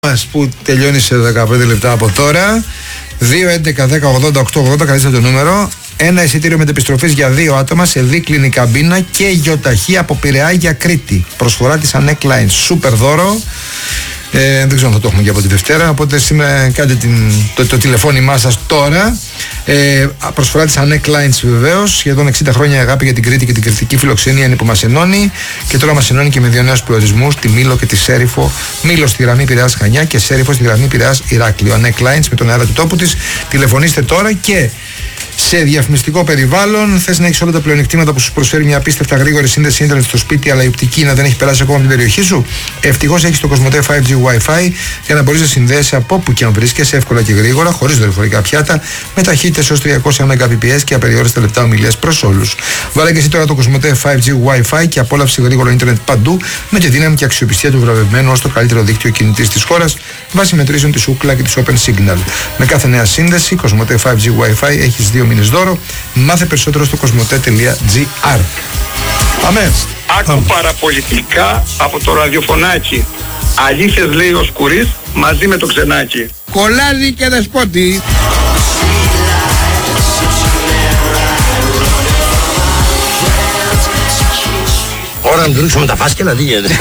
μας που τελειώνει σε 15 λεπτά από τώρα. 2-11-10-80-8-80, καλείστε το νούμερο. Ένα εισιτήριο μετεπιστροφής για 2 άτομα σε δίκλινη καμπίνα και γιοταχή από Πειραιά για Κρήτη. Προσφορά της Anec Lines. Σούπερ δώρο. Δεν ξέρω αν θα το έχουμε και από τη Δευτέρα. Οπότε σήμερα κάντε το τηλεφώνημά σας τώρα. Προσφορά της Anec Lines βεβαίως. Σχεδόν 60 χρόνια αγάπη για την Κρήτη και την κρητική φιλοξενία είναι που μας ενώνει. Και τώρα μας ενώνει και με δύο νέους προορισμούς, τη Μήλο και τη Σέριφο. Μήλο στη γραμμή Πειραιάς Χανιά και Σέριφο στη γραμμή Πειραιάς Ηράκλειο. Anec Lines με τον αέρα του τόπου της. Τηλεφωνήστε τώρα και. Σε διαφημιστικό περιβάλλον, θες να έχεις όλα τα πλεονεκτήματα που σου προσφέρει μια απίστευτα γρήγορη σύνδεση ίντερνετ στο σπίτι, αλλά η οπτική να δεν έχει περάσει ακόμα από την περιοχή σου. Ευτυχώς έχεις το Κοσμοτέ 5G Wi-Fi για να μπορείς να συνδέεσαι από όπου και αν βρίσκεσαι εύκολα και γρήγορα, χωρίς δορυφορικά πιάτα, με ταχύτητες έως 300 Mbps και απεριόριστα λεπτά ομιλίας προς όλους. Βάλε και εσύ τώρα το Κοσμοτέ 5G Wi-Fi και απόλαυσε γρήγορο ίντερνετ παντού με τη δύναμη και αξιοπιστία του βραβευμένου ως το καλύτερο δίκτυο κινητής της χώρας βάσει μετρήσεων της Ookla και της Open Signal. Με κάθε νέα σύνδεση, Κοσμοτέ 5G Wi-Fi έχεις 2 μήνες δώρο. Μάθε περισσότερο στο κοσμοτέ.gr. Πάμε. Άκου παραπολιτικά από το ραδιοφωνάκι. Αλήθειες λέει ο Σκουρής μαζί με το Ξενάκι. Κολλάδι και Δεσπότη. Ώρα να του ρίξουμε τα φάσκελα, τι γίνεται.